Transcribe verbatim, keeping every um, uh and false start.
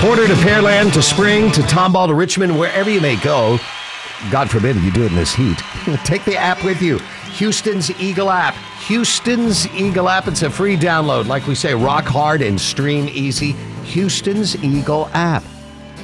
Porter to Pearland to Spring to Tomball to Richmond, wherever you may go. God forbid you do it in this heat. Take the app with you. Houston's Eagle app. Houston's Eagle app. It's a free download. Like we say, rock hard and stream easy. Houston's Eagle app.